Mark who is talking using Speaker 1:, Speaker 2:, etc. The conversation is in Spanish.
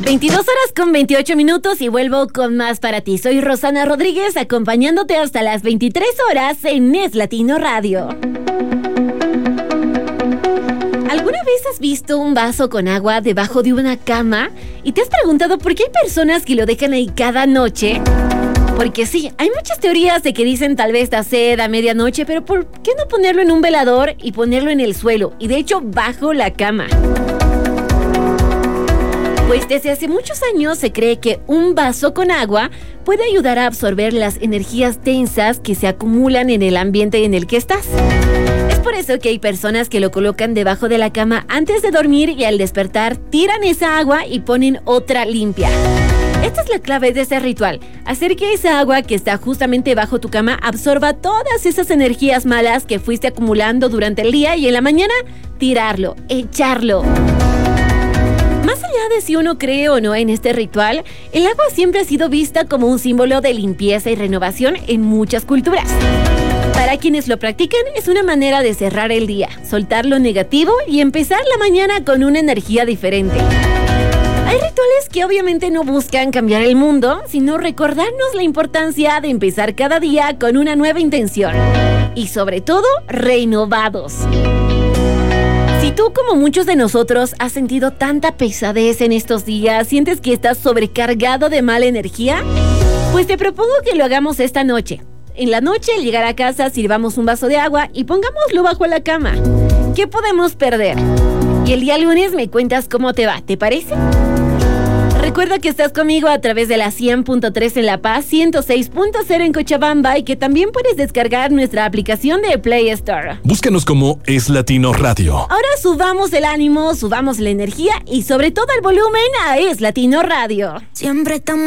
Speaker 1: 22 horas con 28 minutos y vuelvo con más para ti. Soy Rosana Rodríguez, acompañándote hasta las 23 horas en Es Latino Radio. ¿Alguna vez has visto un vaso con agua debajo de una cama y te has preguntado por qué hay personas que lo dejan ahí cada noche? Porque sí, hay muchas teorías de que dicen tal vez da sed a medianoche, pero ¿por qué no ponerlo en un velador y ponerlo en el suelo? Y de hecho, bajo la cama. Pues desde hace muchos años se cree que un vaso con agua puede ayudar a absorber las energías tensas que se acumulan en el ambiente en el que estás. Es por eso que hay personas que lo colocan debajo de la cama antes de dormir y al despertar tiran esa agua y ponen otra limpia. Esta es la clave de este ritual, hacer que esa agua que está justamente bajo tu cama absorba todas esas energías malas que fuiste acumulando durante el día y en la mañana tirarlo, echarlo. Más allá de si uno cree o no en este ritual, el agua siempre ha sido vista como un símbolo de limpieza y renovación en muchas culturas. Para quienes lo practican, es una manera de cerrar el día, soltar lo negativo y empezar la mañana con una energía diferente. Hay rituales que obviamente no buscan cambiar el mundo, sino recordarnos la importancia de empezar cada día con una nueva intención. Y sobre todo, renovados. Si tú, como muchos de nosotros, has sentido tanta pesadez en estos días, sientes que estás sobrecargado de mala energía, pues te propongo que lo hagamos esta noche. En la noche, al llegar a casa, sirvamos un vaso de agua y pongámoslo bajo la cama. ¿Qué podemos perder? Y el día lunes me cuentas cómo te va, ¿te parece? Recuerda que estás conmigo a través de la 100.3 en La Paz, 106.0 en Cochabamba y que también puedes descargar nuestra aplicación de Play Store.
Speaker 2: Búscanos como Es Latino Radio.
Speaker 1: Ahora subamos el ánimo, subamos la energía y sobre todo el volumen a Es Latino Radio.
Speaker 3: Siempre estamos